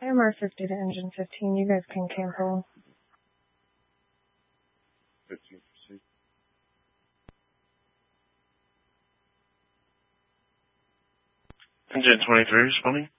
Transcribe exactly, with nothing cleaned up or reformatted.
M R fifty to engine fifteen. You guys can cancel. fifteen, proceed. Engine twenty-three responding.